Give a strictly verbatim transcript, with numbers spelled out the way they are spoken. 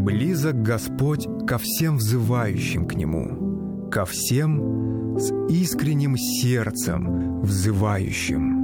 Близок Господь ко всем взывающим к Нему, ко всем с искренним сердцем взывающим.